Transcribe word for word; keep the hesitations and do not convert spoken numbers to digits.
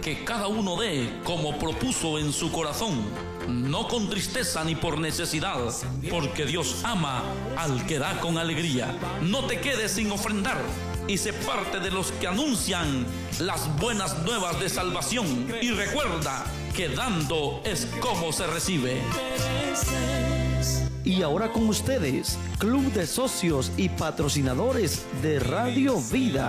que cada uno dé como propuso en su corazón, no con tristeza ni por necesidad, porque Dios ama al que da con alegría. No te quedes sin ofrendar y sé parte de los que anuncian las buenas nuevas de salvación. Y recuerda que dando es como se recibe. Y ahora con ustedes, Club de Socios y Patrocinadores de Radio Vida.